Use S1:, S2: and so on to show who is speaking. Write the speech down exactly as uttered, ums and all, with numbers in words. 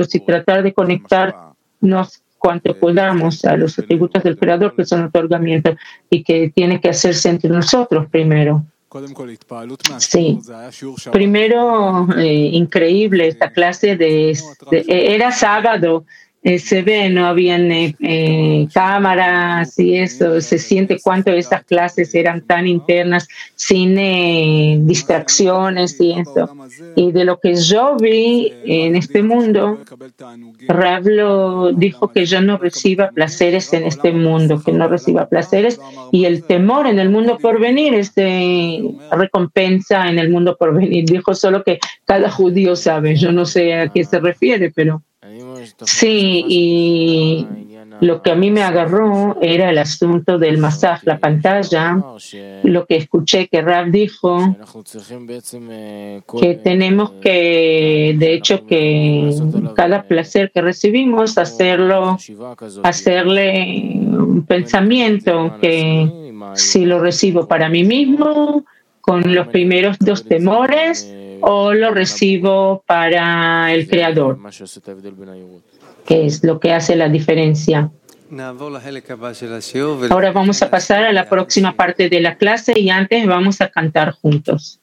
S1: atributos y tratar de conectarnos cuanto podamos a los atributos del Creador, que son otorgamiento y que tiene que hacerse entre nosotros primero. Sí, primero, eh, increíble esta clase de, de era sábado, eh, se ve, no habían eh, eh, cámaras y eso, se siente cuánto estas clases eran tan internas, sin eh, distracciones y eso. Y de lo que yo vi en este mundo, Rav dijo que yo no reciba placeres en este mundo, que no reciba placeres, y el temor en el mundo por venir es de recompensa en el mundo por venir. Dijo solo que cada judío sabe, yo no sé a qué se refiere, pero sí, y lo que a mí me agarró era el asunto del masaj, la pantalla, lo que escuché que Rav dijo, que tenemos que, de hecho, que cada placer que recibimos, hacerlo, hacerle un pensamiento, que si lo recibo para mí mismo, con los primeros dos temores, o lo recibo para el Creador, que es lo que hace la diferencia. Ahora vamos a pasar a la próxima parte de la clase y antes vamos a cantar juntos.